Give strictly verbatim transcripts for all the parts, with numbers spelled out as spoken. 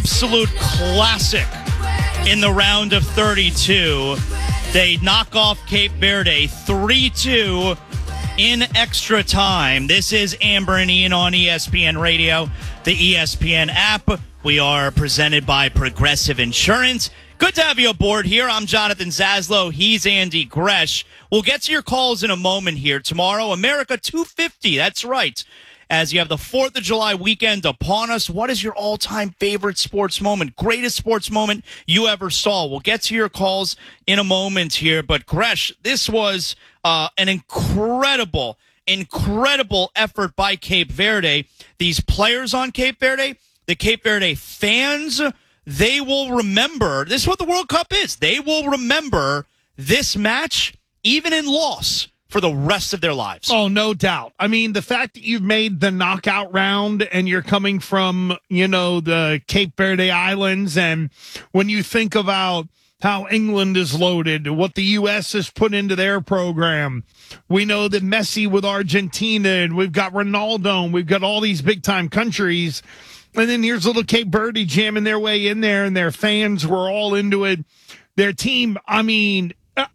absolute classic in the round of thirty-two. They knock off Cape Verde three two in extra time. This is Amber and Ian on E S P N Radio, the E S P N app. We are presented by Progressive Insurance. Good to have you aboard here. I'm Jonathan Zaslow. He's Andy Gresh. We'll get to your calls in a moment here. Tomorrow, America two fifty. That's right. As you have the fourth of July weekend upon us, what is your all-time favorite sports moment, greatest sports moment you ever saw? We'll get to your calls in a moment here. But, Gresh, this was uh, an incredible, incredible effort by Cape Verde. These players on Cape Verde, the Cape Verde fans, they will remember. This is what the World Cup is. They will remember this match, even in loss, for the rest of their lives. Oh, no doubt. I mean, the fact that you've made the knockout round and you're coming from, you know, the Cape Verde Islands, and when you think about how England is loaded, what the U S has put into their program, we know that Messi with Argentina, and we've got Ronaldo, and we've got all these big-time countries. And then here's little Cape Verde jamming their way in there, and their fans were all into it. Their team, I mean,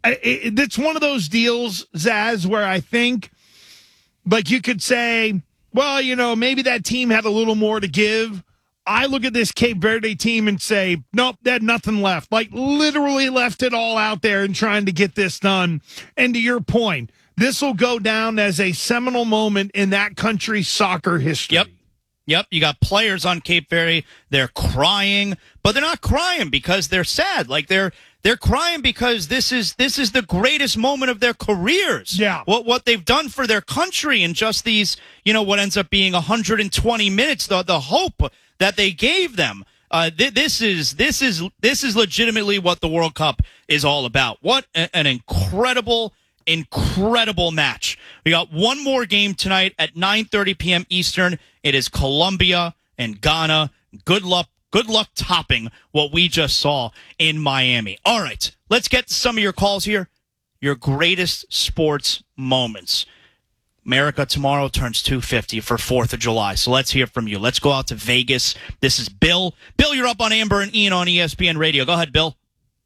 it's one of those deals, Zaz, where I think, like, you could say, well, you know, maybe that team had a little more to give. I look at this Cape Verde team and say, nope, they had nothing left. Like, literally left it all out there and trying to get this done. And to your point, this will go down as a seminal moment in that country's soccer history. Yep. Yep, you got players on Cape Verde, they're crying, but they're not crying because they're sad. Like, they're they're crying because this is this is the greatest moment of their careers. Yeah. What what they've done for their country in just these, you know, what ends up being one hundred twenty minutes, the the hope that they gave them. Uh, th- this is this is this is legitimately what the World Cup is all about. What a- an incredible Incredible match. We got one more game tonight at nine thirty p.m. Eastern. It is Colombia and Ghana. Good luck. Good luck topping what we just saw in Miami. All right, let's get to some of your calls here. Your greatest sports moments. America tomorrow turns two fifty for fourth of July, so let's hear from you. Let's go out to Vegas. This is Bill. Bill, you're up on Amber and Ian on E S P N Radio. Go ahead, Bill.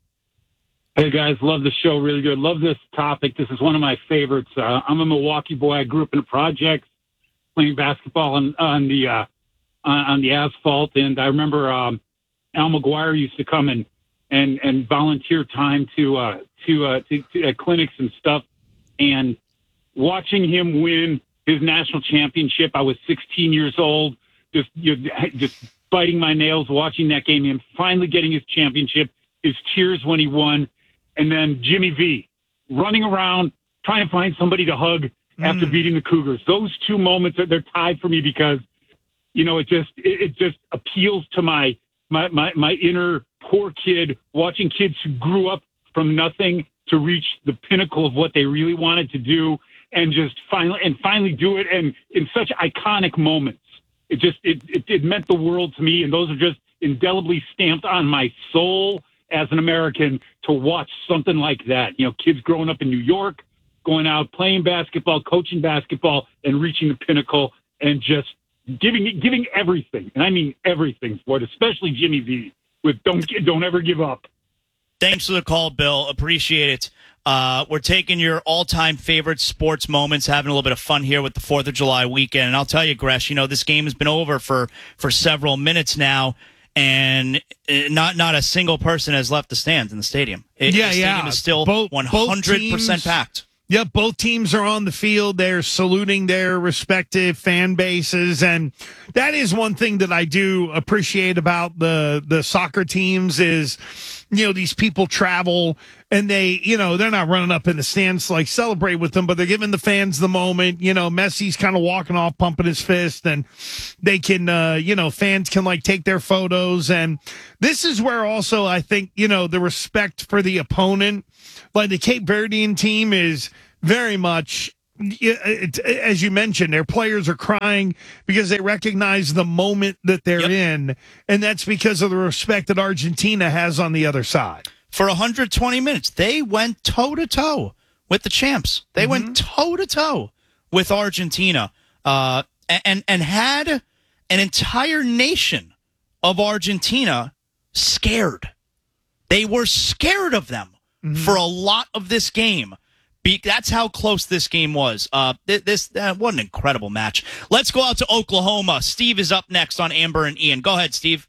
Hey, guys, love the show. Really good. Love this topic. This is one of my favorites. Uh, I'm a Milwaukee boy. I grew up in the projects playing basketball on, on the uh, on, on the asphalt. And I remember um, Al McGuire used to come and, and, and volunteer time to, uh, to, uh, to, to uh, clinics and stuff. And watching him win his national championship, I was sixteen years old, just, you know, just biting my nails watching that game, him finally getting his championship, his tears when he won. And then Jimmy V running around trying to find somebody to hug after mm. beating the Cougars. Those two moments, they're tied for me because, you know, it just it, it just appeals to my, my my my inner poor kid, watching kids who grew up from nothing to reach the pinnacle of what they really wanted to do, and just finally and finally do it, and in such iconic moments. It just it, it it meant the world to me, and those are just indelibly stamped on my soul as an American to watch something like that. You know, kids growing up in New York, going out, playing basketball, coaching basketball, and reaching the pinnacle, and just giving giving everything. And I mean everything for it, especially Jimmy V with don't don't ever give up. Thanks for the call, Bill. Appreciate it. Uh, we're taking your all-time favorite sports moments, having a little bit of fun here with the fourth of July weekend. And I'll tell you, Gresh, you know, this game has been over for, for several minutes now. And not not a single person has left the stands in the stadium. It, yeah, the stadium yeah. is still both, one hundred percent both teams, packed. Yeah, both teams are on the field. They're saluting their respective fan bases. And that is one thing that I do appreciate about the, the soccer teams is, you know, these people travel and they, you know, they're not running up in the stands to like celebrate with them, but they're giving the fans the moment. You know, Messi's kind of walking off, pumping his fist, and they can, uh, you know, fans can like take their photos. And this is where also I think, you know, the respect for the opponent, like the Cape Verdean team is very much, as you mentioned, their players are crying because they recognize the moment that they're yep. in, and that's because of the respect that Argentina has on the other side. For one hundred twenty minutes, they went toe-to-toe with the champs. They mm-hmm. went toe-to-toe with Argentina uh, and, and had an entire nation of Argentina scared. They were scared of them mm-hmm. for a lot of this game. Be- that's how close this game was. Uh, th- this uh, what an incredible match. Let's go out to Oklahoma. Steve is up next on Amber and Ian. Go ahead, Steve.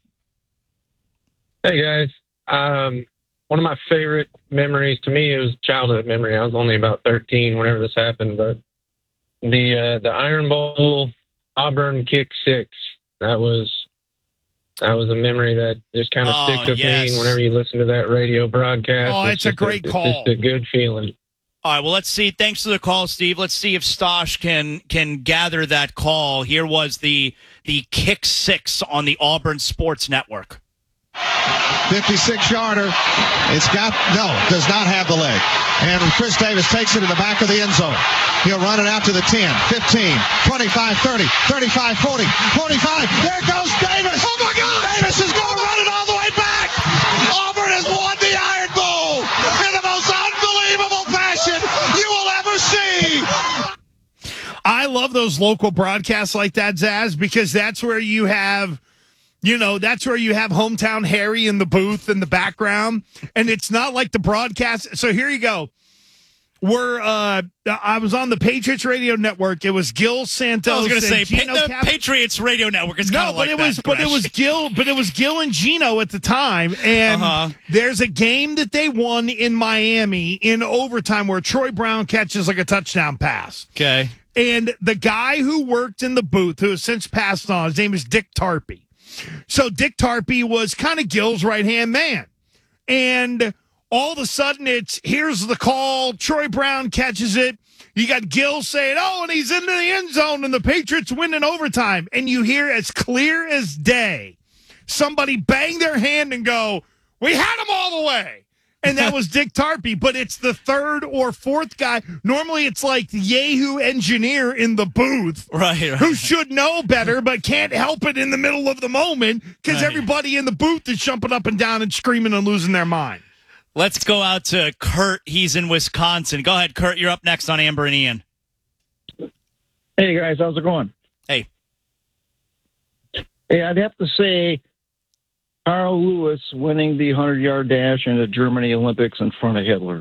Hey, guys. Um, one of my favorite memories to me, it was childhood memory. I was only about thirteen whenever this happened, but the uh, the Iron Bowl Auburn kick six, that was that was a memory that just kind of oh, sticks with yes. me whenever you listen to that radio broadcast. Oh, it's, it's a great a, call. It's just a good feeling. All right, well, let's see. Thanks for the call, Steve. Let's see if Stosh can can gather that call. Here was the the kick six on the Auburn Sports Network. fifty-six yarder. It's got, no, does not have the leg. And Chris Davis takes it in the back of the end zone. He'll run it out to the ten, fifteen, twenty-five, thirty, thirty-five, forty, forty-five. There goes Davis. Oh, my God. Davis is going to run it all the way back. Auburn has won the Iron Bowl in the most unbelievable fashion you will ever see. I love those local broadcasts like that, Zaz, because that's where you have, you know, that's where you have hometown Harry in the booth in the background. And it's not like the broadcast. So here you go. We're, uh, I was on the Patriots Radio Network. It was Gil Santos. I was going to say, Gino pa- the Cap- Patriots Radio Network is kind no, of like but it that, was, but it was Gil, but it was Gil and Gino at the time. And uh-huh. there's a game that they won in Miami in overtime where Troy Brown catches like a touchdown pass. Okay. And the guy who worked in the booth, who has since passed on, his name is Dick Tarpey. So Dick Tarpey was kind of Gil's right-hand man. And all of a sudden it's, here's the call, Troy Brown catches it. You got Gil saying, oh, and he's into the end zone, and the Patriots win in overtime. And you hear as clear as day, somebody bang their hand and go, we had him all the way. And that was Dick Tarpey, but it's the third or fourth guy. Normally it's like the Yahoo engineer in the booth right, right. who should know better but can't help it in the middle of the moment because right. everybody in the booth is jumping up and down and screaming and losing their mind. Let's go out to Kurt. He's in Wisconsin. Go ahead, Kurt. You're up next on Amber and Ian. Hey, guys. How's it going? Hey. Hey, I'd have to say Carl Lewis winning the hundred-yard dash in the Germany Olympics in front of Hitler.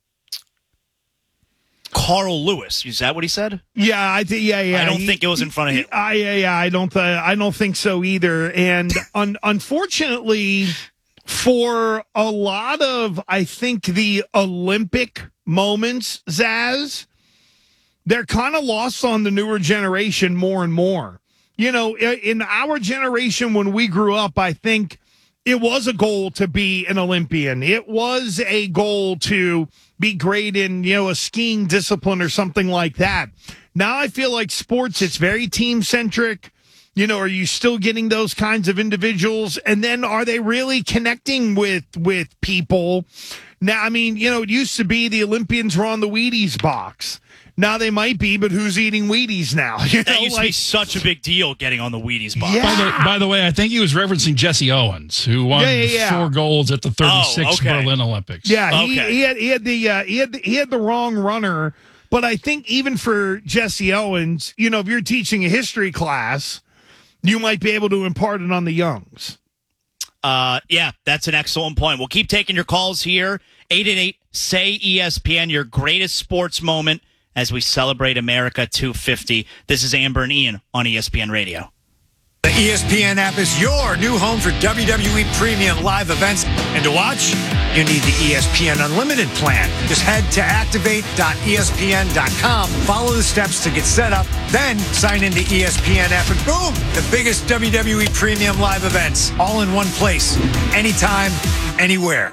Carl Lewis, is that what he said? Yeah, I think. Yeah, yeah. I don't he, think it was in front of Hitler. I, yeah, yeah. I don't. Uh, I don't think so either. And un- unfortunately, for a lot of, I think the Olympic moments, Zaz, they're kind of lost on the newer generation more and more. You know, in our generation when we grew up, I think it was a goal to be an Olympian. It was a goal to be great in, you know, a skiing discipline or something like that. Now I feel like sports, it's very team-centric. You know, are you still getting those kinds of individuals? And then are they really connecting with with people? Now, I mean, you know, it used to be the Olympians were on the Wheaties box. Now they might be, but who's eating Wheaties now? You that know, used like, to be such a big deal getting on the Wheaties box. Yeah. By the, by the way, I think he was referencing Jesse Owens, who won Yeah, yeah, yeah. four golds at the thirty-six Oh, okay. Berlin Olympics. Yeah, he, Okay. he had he had the uh, he had the, he had the wrong runner. But I think even for Jesse Owens, you know, if you're teaching a history class, you might be able to impart it on the youngs. Uh, yeah, that's an excellent point. We'll keep taking your calls here. eight eight eight, S A Y, E S P N, your greatest sports moment as we celebrate America two fifty. This is Amber and Ian on E S P N Radio. The E S P N app is your new home for W W E Premium live events. And to watch, you need the E S P N Unlimited plan. Just head to activate dot E S P N dot com, follow the steps to get set up, then sign into E S P N app, and boom, the biggest W W E Premium live events, all in one place, anytime, anywhere.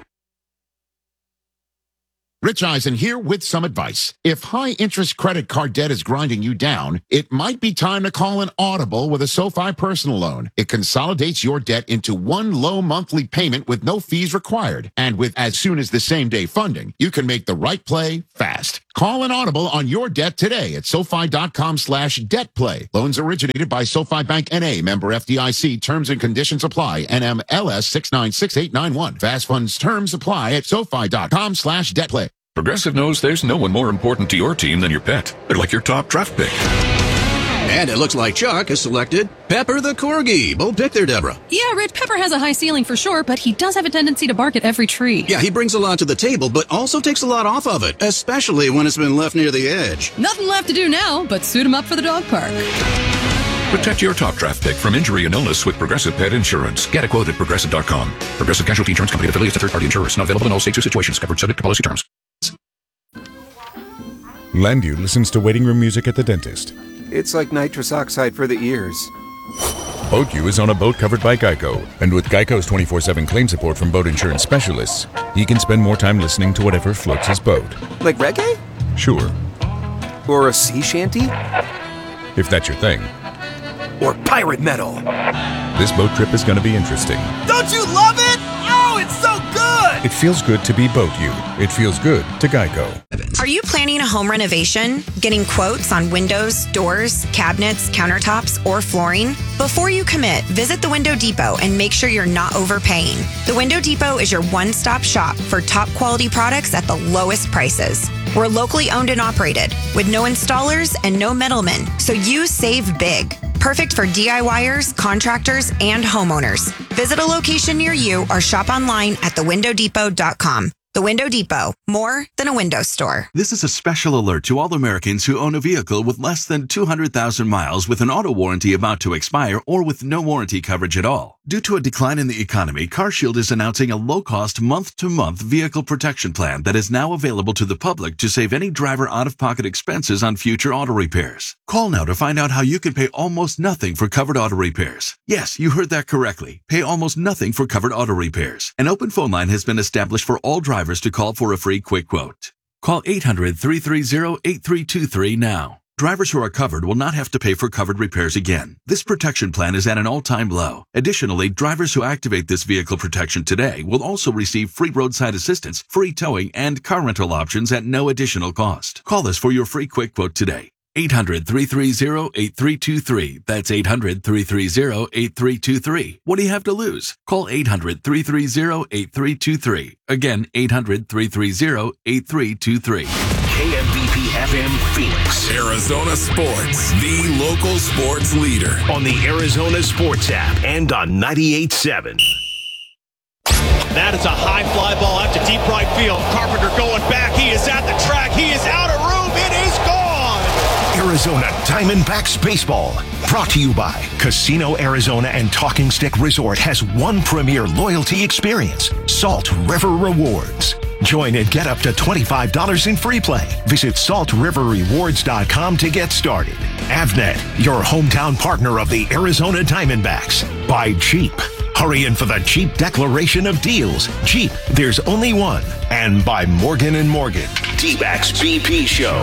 Rich Eisen here with some advice. If high-interest credit card debt is grinding you down, it might be time to call an Audible with a SoFi personal loan. It consolidates your debt into one low monthly payment with no fees required. And with as soon as the same-day funding, you can make the right play fast. Call an Audible on your debt today at SoFi.com slash debt play. Loans originated by SoFi Bank N A, member F D I C. Terms and conditions apply. N M L S six nine six eight nine one. Fast funds terms apply at SoFi.com slash debt play. Progressive knows there's no one more important to your team than your pet. They're like your top draft pick. And it looks like Chuck has selected Pepper the Corgi. Bold pick there, Deborah. Yeah, Rich, Pepper has a high ceiling for sure, but he does have a tendency to bark at every tree. Yeah, he brings a lot to the table, but also takes a lot off of it, especially when it's been left near the edge. Nothing left to do now but suit him up for the dog park. Protect your top draft pick from injury and illness with Progressive Pet Insurance. Get a quote at progressive dot com. Progressive Casualty Insurance Company affiliates and third-party insurers. Not available in all states or situations. Covered subject to policy terms. Landu listens to waiting room music at the dentist. It's like nitrous oxide for the ears. BoatU is on a boat covered by Geico, and with Geico's twenty-four seven claim support from boat insurance specialists, he can spend more time listening to whatever floats his boat. Like reggae? Sure. Or a sea shanty? If that's your thing. Or pirate metal. This boat trip is going to be interesting. Don't you love it? Oh, it's so good! It feels good to be BoatU. It feels good to Geico. Are you planning a home renovation? Getting quotes on windows, doors, cabinets, countertops, or flooring? Before you commit, visit the Window Depot and make sure you're not overpaying. The Window Depot is your one-stop shop for top quality products at the lowest prices. We're locally owned and operated with no installers and no middlemen, so you save big. Perfect for DIYers, contractors, and homeowners. Visit a location near you or shop online at the window depot dot com. The Window Depot, more than a window store. This is a special alert to all Americans who own a vehicle with less than two hundred thousand miles with an auto warranty about to expire or with no warranty coverage at all. Due to a decline in the economy, CarShield is announcing a low-cost month-to-month vehicle protection plan that is now available to the public to save any driver out-of-pocket expenses on future auto repairs. Call now to find out how you can pay almost nothing for covered auto repairs. Yes, you heard that correctly. Pay almost nothing for covered auto repairs. An open phone line has been established for all drivers to call for a free quick quote. Call eight hundred, three three zero, eight three two three now. Drivers who are covered will not have to pay for covered repairs again. This protection plan is at an all-time low. Additionally, drivers who activate this vehicle protection today will also receive free roadside assistance, free towing, and car rental options at no additional cost. Call us for your free quick quote today. eight hundred, three three zero, eight three two three. That's eight hundred, three three zero, eight three two three. What do you have to lose? Call eight hundred, three three zero, eight three two three. Again, eight hundred, three three zero, eight three two three. K M B P F M Phoenix. Arizona Sports, the local sports leader. On the Arizona Sports app and on ninety-eight point seven. That is a high fly ball out to deep right field. Carpenter going back. He is at the track. He is out of room. It is gone. Arizona Diamondbacks Baseball. Brought to you by Casino Arizona and Talking Stick Resort has one premier loyalty experience, Salt River Rewards. Join and get up to twenty-five dollars in free play. Visit salt river rewards dot com to get started. Avnet, your hometown partner of the Arizona Diamondbacks. By Jeep. Hurry in for the Jeep declaration of deals. Jeep, there's only one. And by Morgan and Morgan. D-Backs B P Show.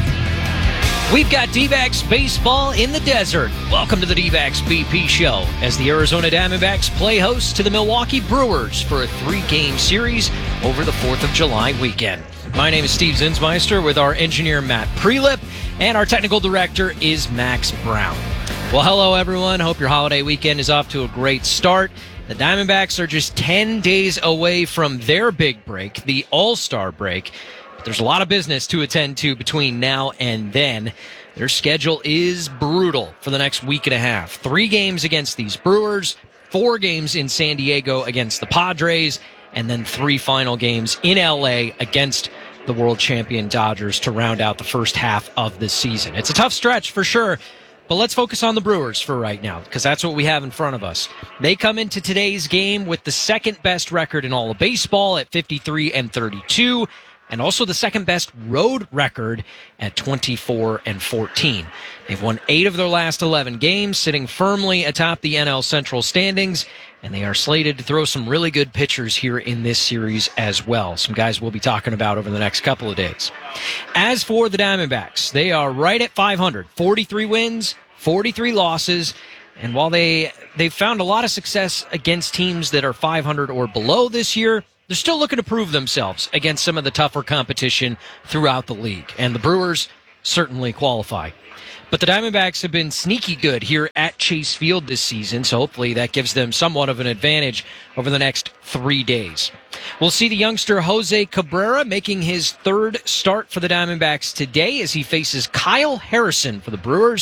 We've got D-backs baseball in the desert. Welcome to the D-backs B P Show as the Arizona Diamondbacks play host to the Milwaukee Brewers for a three-game series over the fourth of July weekend. My name is Steve Zinsmeister with our engineer Matt Prelip, and our technical director is Max Brown. Well, hello, everyone. Hope your holiday weekend is off to a great start. The Diamondbacks are just ten days away from their big break, the All-Star break. There's a lot of business to attend to between now and then. Their schedule is brutal for the next week and a half. Three games against these Brewers, four games in San Diego against the Padres, and then three final games in L A against the world champion Dodgers to round out the first half of the season. It's a tough stretch for sure, but let's focus on the Brewers for right now, because that's what we have in front of us. They come into today's game with the second best record in all of baseball at fifty-three and thirty-two. And also the second best road record at twenty-four and fourteen. They've won eight of their last eleven games, sitting firmly atop the N L Central standings, and they are slated to throw some really good pitchers here in this series as well. Some guys we'll be talking about over the next couple of days. As for the Diamondbacks, they are right at five hundred, forty-three wins, forty-three losses. And while they, they've found a lot of success against teams that are five hundred or below this year, they're still looking to prove themselves against some of the tougher competition throughout the league. And the Brewers certainly qualify. But the Diamondbacks have been sneaky good here at Chase Field this season, so hopefully that gives them somewhat of an advantage over the next three days. We'll see the youngster Jose Cabrera making his third start for the Diamondbacks today as he faces Kyle Harrison for the Brewers.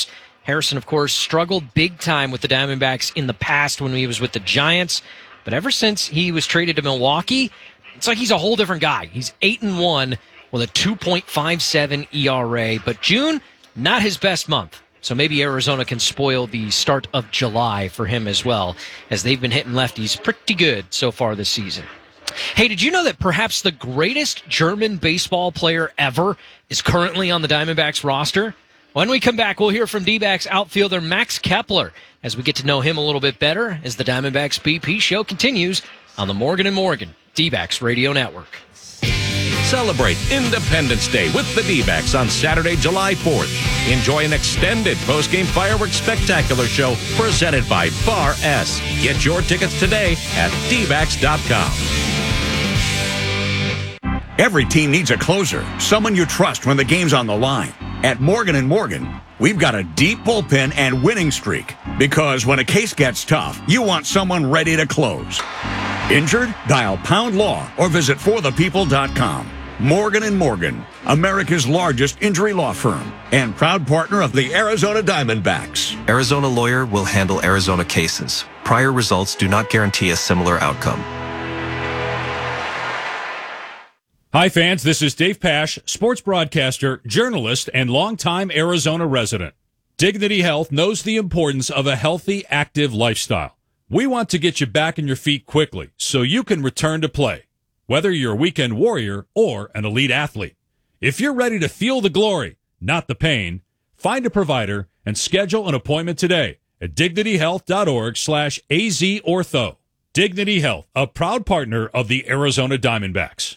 Harrison, of course, struggled big time with the Diamondbacks in the past when he was with the Giants. But ever since he was traded to Milwaukee, it's like he's a whole different guy. He's eight and one with a two point five seven E R A. But June, not his best month. So maybe Arizona can spoil the start of July for him as well, as they've been hitting lefties pretty good so far this season. Hey, did you know that perhaps the greatest German baseball player ever is currently on the Diamondbacks roster? When we come back, we'll hear from D-backs outfielder Max Kepler as we get to know him a little bit better as the Diamondbacks B P show continues on the Morgan and Morgan D-backs Radio Network. Celebrate Independence Day with the D-backs on Saturday, July fourth. Enjoy an extended post-game fireworks spectacular show presented by Bar S. Get your tickets today at D backs dot com. Every team needs a closer, someone you trust when the game's on the line. At Morgan and Morgan, we've got a deep bullpen and winning streak, because when a case gets tough, you want someone ready to close. Injured? Dial Pound Law or visit for the people dot com. Morgan and Morgan, America's largest injury law firm and proud partner of the Arizona Diamondbacks. Arizona Lawyer will handle Arizona cases. Prior results do not guarantee a similar outcome. Hi, fans. This is Dave Pasch, sports broadcaster, journalist, and longtime Arizona resident. Dignity Health knows the importance of a healthy, active lifestyle. We want to get you back on your feet quickly so you can return to play, whether you're a weekend warrior or an elite athlete. If you're ready to feel the glory, not the pain, find a provider and schedule an appointment today at dignity health dot org slash A Z ortho. Dignity Health, a proud partner of the Arizona Diamondbacks.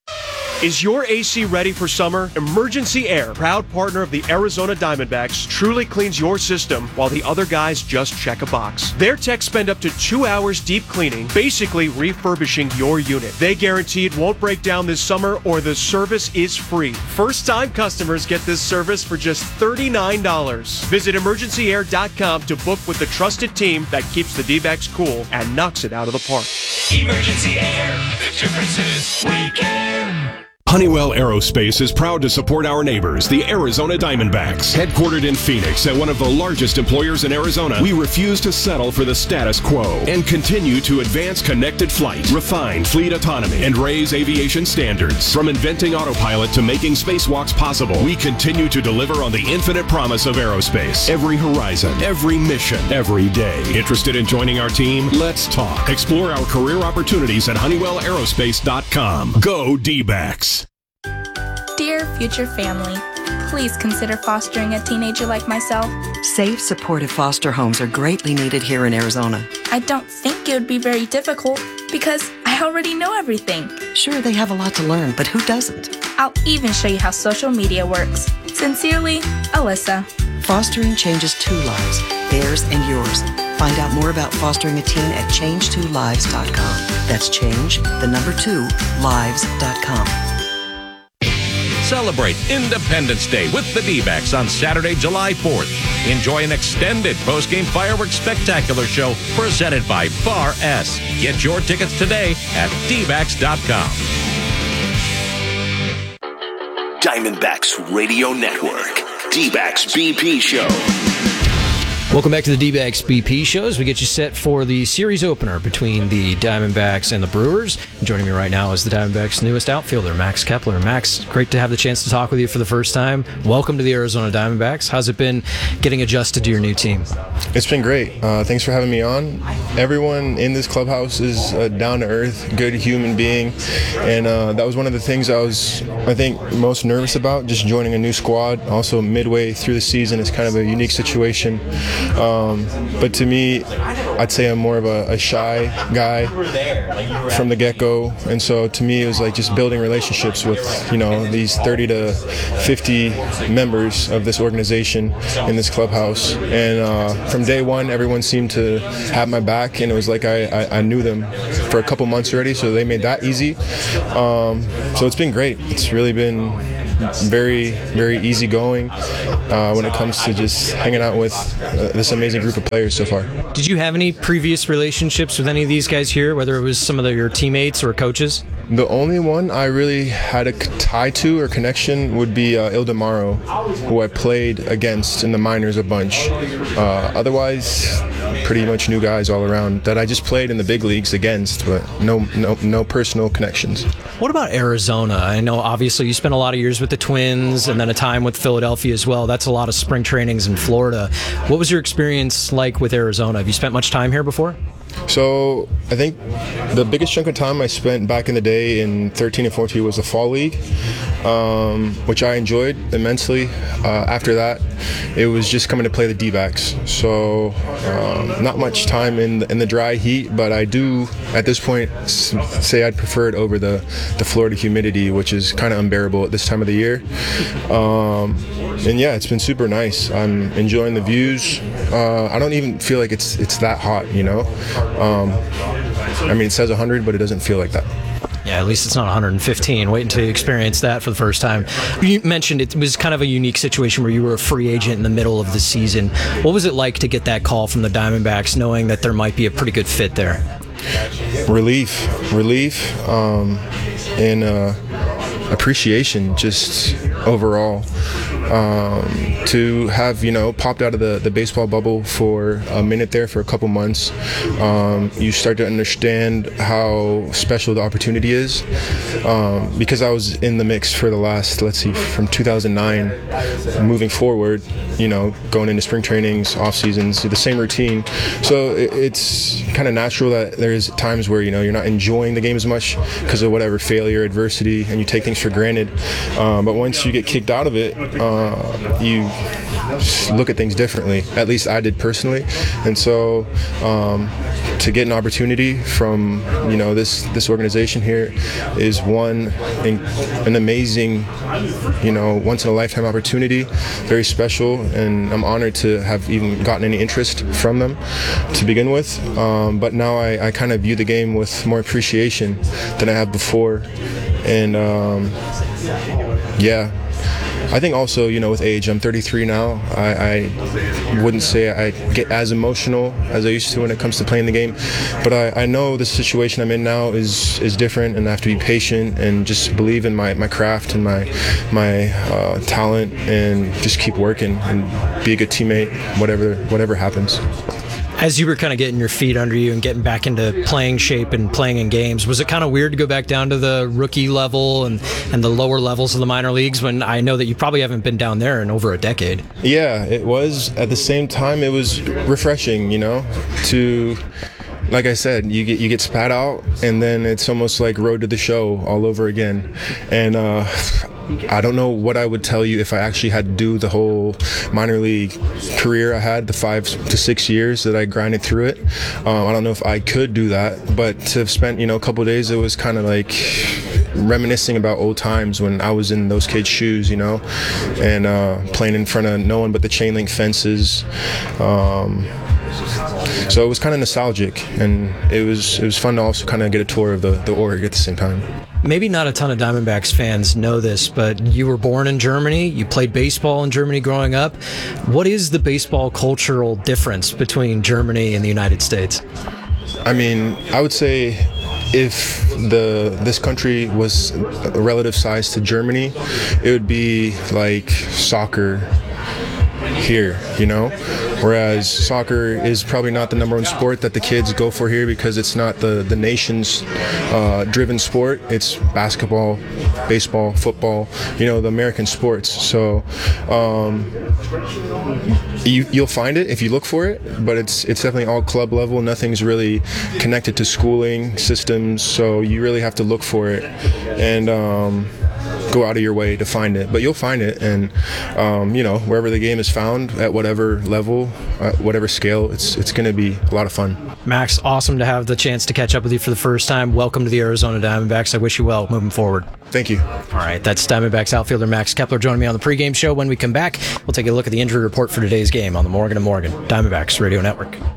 Is your A C ready for summer? Emergency Air, proud partner of the Arizona Diamondbacks, truly cleans your system while the other guys just check a box. Their techs spend up to two hours deep cleaning, basically refurbishing your unit. They guarantee it won't break down this summer or the service is free. First-time customers get this service for just thirty-nine dollars. Visit emergency air dot com to book with the trusted team that keeps the D-backs cool and knocks it out of the park. Emergency Air, the difference is we care. Honeywell Aerospace is proud to support our neighbors, the Arizona Diamondbacks. Headquartered in Phoenix and one of the largest employers in Arizona, we refuse to settle for the status quo and continue to advance connected flight, refine fleet autonomy, and raise aviation standards. From inventing autopilot to making spacewalks possible, we continue to deliver on the infinite promise of aerospace. Every horizon, every mission, every day. Interested in joining our team? Let's talk. Explore our career opportunities at honeywell aerospace dot com. Go D-backs. Dear future family, please consider fostering a teenager like myself. Safe, supportive foster homes are greatly needed here in Arizona. I don't think it would be very difficult because I already know everything. Sure, they have a lot to learn, but who doesn't? I'll even show you how social media works. Sincerely, Alyssa. Fostering changes two lives, theirs and yours. Find out more about fostering a teen at change two lives dot com. That's change, the number two, lives dot com. Celebrate Independence Day with the D-backs on Saturday, July fourth. Enjoy an extended post-game fireworks spectacular show presented by Bar S. Get your tickets today at D backs dot com. Diamondbacks Radio Network, D-backs B P Show. Welcome back to the D-backs B P show as we get you set for the series opener between the Diamondbacks and the Brewers. Joining me right now is the Diamondbacks' newest outfielder, Max Kepler. Max, great to have the chance to talk with you for the first time. Welcome to the Arizona Diamondbacks. How's it been getting adjusted to your new team? It's been great. Uh, thanks for having me on. Everyone in this clubhouse is a down-to-earth, good human being, and uh, that was one of the things I was, I think, most nervous about, just joining a new squad. Also, midway through the season, it's kind of a unique situation. Um, but to me, I'd say I'm more of a, a shy guy from the get-go, and so to me it was like just building relationships with, you know, these thirty to fifty members of this organization in this clubhouse. And uh, from day one, everyone seemed to have my back, and it was like I, I, I knew them for a couple months already, so they made that easy. Um, so it's been great. It's really been very, very easygoing uh, when it comes to just hanging out with uh, this amazing group of players so far. Did you have any previous relationships with any of these guys here, whether it was some of the, your teammates or coaches? The only one I really had a tie to or connection would be uh, Ildemaro, who I played against in the minors a bunch. Uh, otherwise, pretty much new guys all around that I just played in the big leagues against, but no, no, no personal connections. What about Arizona? I know obviously you spent a lot of years with the Twins and then a time with Philadelphia as well. That's a lot of spring trainings in Florida. What was your experience like with Arizona? Have you spent much time here before? So I think the biggest chunk of time I spent back in the day in thirteen and fourteen was the fall league, um, which I enjoyed immensely. Uh, after that, it was just coming to play the D-backs. So um, not much time in the, in the dry heat, but I do at this point s- say I'd prefer it over the, the Florida humidity, which is kind of unbearable at this time of the year. Um, and yeah, it's been super nice. I'm enjoying the views. Uh, I don't even feel like it's it's that hot, you know. Um, I mean, it says one hundred, but it doesn't feel like that. Yeah, at least it's not one hundred fifteen. Wait until you experience that for the first time. You mentioned it was kind of a unique situation where you were a free agent in the middle of the season. What was it like to get that call from the Diamondbacks, knowing that there might be a pretty good fit there? Relief, relief, um, and uh, appreciation just overall. Um, to have, you know, popped out of the, the baseball bubble for a minute there for a couple months, um, you start to understand how special the opportunity is. Um, because I was in the mix for the last, let's see, from two thousand nine moving forward, you know, going into spring trainings, off seasons, the same routine. So it, it's kind of natural that there's times where, you know, you're not enjoying the game as much because of whatever failure, adversity, and you take things for granted. Um, but once you get kicked out of it, uh, you look at things differently. At least I did personally. And so um, to get an opportunity from, you know, this this organization here is one an amazing, you know, once in a lifetime opportunity, very special, and I'm honored to have even gotten any interest from them to begin with. Um, but now I, I kind of view the game with more appreciation than I have before. And um, yeah. I think also, you know, with age, I'm thirty-three now. I, I wouldn't say I get as emotional as I used to when it comes to playing the game, but I, I know the situation I'm in now is is different, and I have to be patient and just believe in my, my craft and my my uh, talent, and just keep working and be a good teammate, whatever whatever happens. As you were kind of getting your feet under you and getting back into playing shape and playing in games, was it kind of weird to go back down to the rookie level and, and the lower levels of the minor leagues when I know that you probably haven't been down there in over a decade? Yeah, it was. At the same time, it was refreshing, you know, to... Like I said, you get you get spat out, and then it's almost like road to the show all over again. And uh, I don't know what I would tell you if I actually had to do the whole minor league career I had, the five to six years that I grinded through it. Um, I don't know if I could do that, but to have spent, you know, a couple of days, it was kind of like reminiscing about old times when I was in those kids' shoes, you know, and uh, playing in front of no one but the chain link fences. Um, So it was kind of nostalgic, and it was it was fun to also kind of get a tour of the, the org at the same time. Maybe not a ton of Diamondbacks fans know this, but you were born in Germany. You played baseball in Germany growing up. What is the baseball cultural difference between Germany and the United States? I mean, I would say if the this country was a relative size to Germany, it would be like soccer here, you know? Whereas soccer is probably not the number one sport that the kids go for here because it's not the, the nation's uh, driven sport. It's basketball, baseball, football, you know, the American sports. So um, you, you'll find it if you look for it, but it's it's definitely all club level. Nothing's really connected to schooling systems, so you really have to look for it and um, go out of your way to find it. But you'll find it, and um, you know, wherever the game is found at whatever level, at whatever scale, it's it's going to be a lot of fun. Max, awesome to have the chance to catch up with you for the first time. Welcome to the Arizona Diamondbacks. I wish you well moving forward. Thank you. All right, that's Diamondbacks outfielder Max Kepler joining me on the pregame show. When we come back, we'll take a look at the injury report for today's game on the Morgan and Morgan Diamondbacks Radio Network.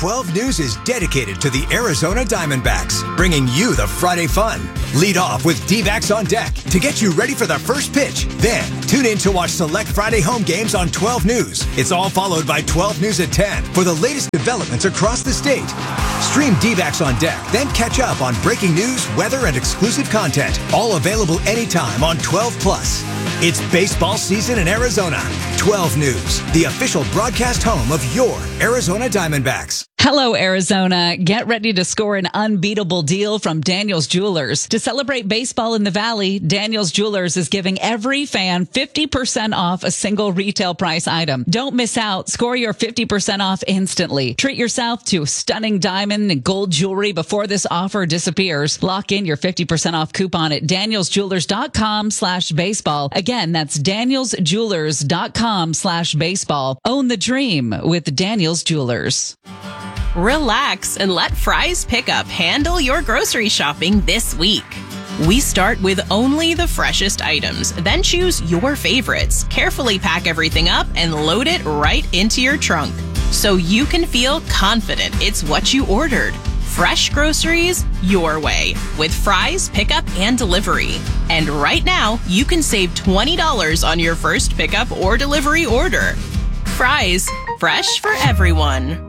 twelve News is dedicated to the Arizona Diamondbacks, bringing you the Friday fun. Lead off with D-backs on deck to get you ready for the first pitch. Then, tune in to watch select Friday home games on twelve News. It's all followed by twelve News at ten for the latest developments across the state. Stream D-backs on deck, then catch up on breaking news, weather, and exclusive content. All available anytime on twelve plus. It's baseball season in Arizona. twelve News, the official broadcast home of your Arizona Diamondbacks. Hello, Arizona. Get ready to score an unbeatable deal from Daniel's Jewelers. To celebrate baseball in the Valley, Daniel's Jewelers is giving every fan fifty percent off a single retail price item. Don't miss out. Score your fifty percent off instantly. Treat yourself to stunning diamond and gold jewelry before this offer disappears. Lock in your fifty percent off coupon at danielsjewelers.com slash baseball. Again, that's danielsjewelers.com slash baseball. Own the dream with Daniel's Jewelers. Relax and let Fry's Pickup handle your grocery shopping this week. We start with only the freshest items, then choose your favorites, carefully pack everything up, and load it right into your trunk, so you can feel confident it's what you ordered. Fresh groceries your way with Fry's Pickup and Delivery. And right now, you can save twenty dollars on your first pickup or delivery order. Fry's, fresh for everyone.